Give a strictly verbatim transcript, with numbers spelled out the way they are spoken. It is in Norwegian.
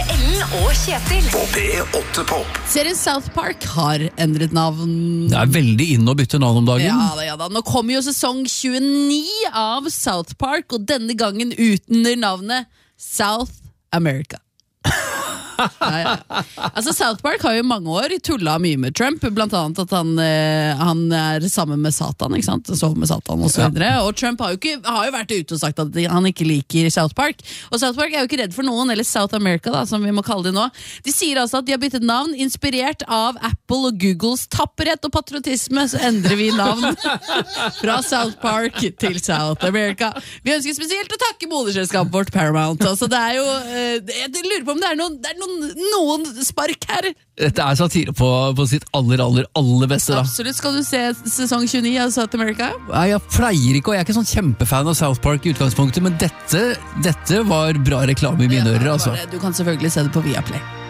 med Ellen og Kjetil. På P åtte Pop. Serien South Park har endret navn. Det er veldig inn å bytte navn om dagen. Ja da, ja da. Nå kommer jo sesong tjueni av South Park, og denne gangen uten navnet South America. Ja, ja. Altså South Park har jo i mange år tullet mye med Trump, blant annet at han, eh, han er sammen med Satan, ikke sant? Sover med Satan og så videre. Og Trump har jo, ikke, har jo vært ute og sagt at han ikke liker South Park. Og South Park er jo ikke redd for noen, eller South America da, som vi må kalle det nå. De sier altså at de har byttet navn, inspirert av Apple og Googles tapperhet og patriotisme, så endrer vi navn fra South Park til South America. Vi ønsker spesielt å takke moderselskapet vårt Paramount. Altså det er jo, eh, jeg lurer på om det er noen, det er noen noen spark her. Dette er satire på, på sitt aller, aller, aller beste da. Absolutt. Skal du se sesong tjueni av South America? Nei, jeg pleier ikke, og jeg er ikke sånn kjempefan av South Park i utgangspunktet, men dette, dette var bra reklame i mine Ja, ører, altså. Du kan selvfølgelig se det på Viaplay.